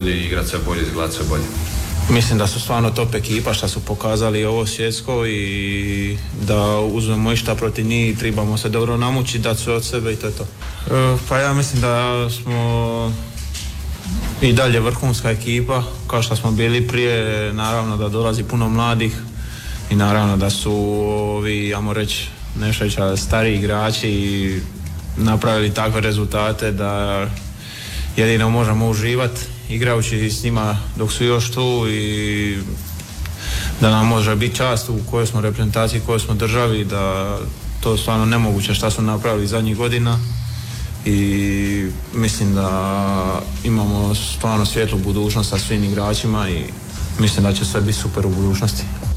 bolji, igrati sve bolje, izgledati sve bolje. Mislim da su stvarno top ekipa što su pokazali ovo svjetsko i da uzmemo išta protiv njih, trebamo se dobro namučiti, dati sve od sebe i to je to. Pa ja mislim da smo i dalje vrhunska ekipa, kao što smo bili prije, naravno da dolazi puno mladih i naravno da su ovi, ajmo reći, nešto stariji igrači napravili takve rezultate da jedino možemo uživati igrajući s njima dok su još tu i da nam može biti čast u kojoj smo reprezentaciji, kojoj smo državi, da to je stvarno nemoguće šta su napravili zadnjih godina i mislim da imamo stvarno svijetlu budućnost sa svim igračima i mislim da će sve biti super u budućnosti.